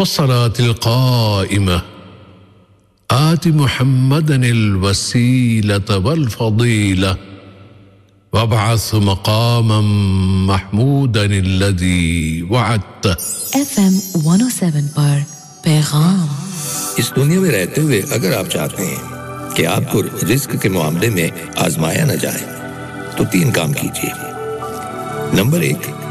वस्सलातिल क़ाइमा आति मुहम्मदनिल वसीलत वल फ़दीला वबअस मक़ामम महमूदनिल्लज़ी वअदत। FM 107 पर पैगाम। इस दुनिया में रहते हुए अगर आप चाहते हैं कि आपको रिस्क के मामले में आजमाया न जाए तो 3 काम कीजिए। नंबर 1,